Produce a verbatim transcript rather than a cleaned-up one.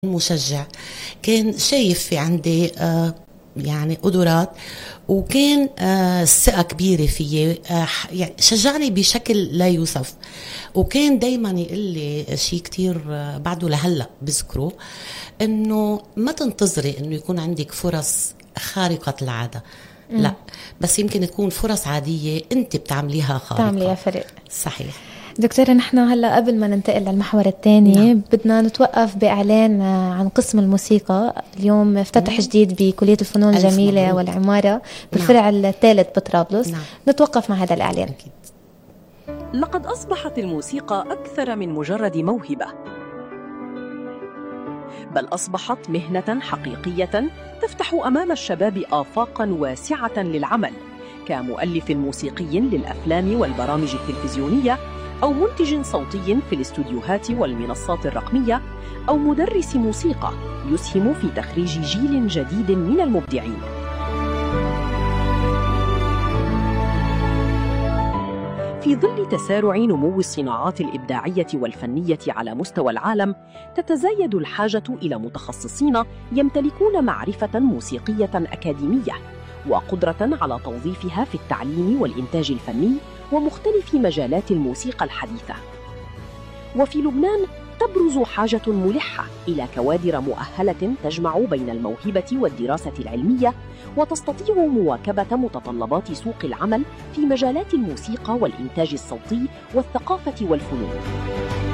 مشجع، كان شايف في عندي آه يعني قدرات، وكان آه ثقة كبيرة فيي، آه يعني شجعني بشكل لا يوصف. وكان دايما يقول لي شيء كتير آه بعده لهلأ بذكره، انه ما تنتظري انه يكون عندك فرص خارقة العادة، مم. لا، بس يمكن تكون فرص عادية انت بتعمليها خارقة. تعمليها فرق. صحيح دكتورة، نحن هلا قبل ما ننتقل للمحور الثاني نعم. بدنا نتوقف بإعلان عن قسم الموسيقى. اليوم افتتح مم. جديد بكلية الفنون ألف الجميلة مبروك. والعمارة بالفرع نعم. الثالث بطرابلس. نعم. نتوقف مع هذا الإعلان. أكيد. لقد أصبحت الموسيقى أكثر من مجرد موهبة، بل أصبحت مهنة حقيقية تفتح أمام الشباب آفاقاً واسعة للعمل، كمؤلف موسيقي للأفلام والبرامج التلفزيونية، أو منتج صوتي في الاستوديوهات والمنصات الرقمية، أو مدرس موسيقى يسهم في تخريج جيل جديد من المبدعين. في ظل تسارع نمو الصناعات الإبداعية والفنية على مستوى العالم، تتزايد الحاجة إلى متخصصين يمتلكون معرفة موسيقية أكاديمية وقدرة على توظيفها في التعليم والإنتاج الفني ومختلف مجالات الموسيقى الحديثة. وفي لبنان تبرز حاجة ملحة إلى كوادر مؤهلة تجمع بين الموهبة والدراسة العلمية، وتستطيع مواكبة متطلبات سوق العمل في مجالات الموسيقى والإنتاج الصوتي والثقافة والفنون.